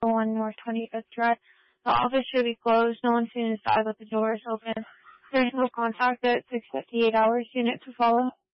1 North 25th Drive. The office should be closed. No one's seen inside, but the door is open. There's no contact at 6:58 hours. Unit to follow.